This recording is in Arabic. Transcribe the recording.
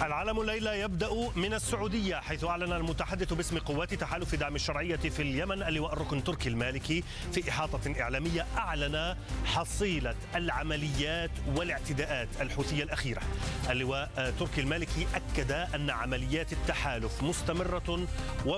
العالم الليلة يبدأ من السعودية، حيث أعلن المتحدث باسم قوات تحالف دعم الشرعية في اليمن اللواء الركن تركي المالكي في إحاطة إعلامية أعلن حصيلة العمليات والاعتداءات الحوثية الأخيرة. اللواء تركي المالكي أكد أن عمليات التحالف مستمرة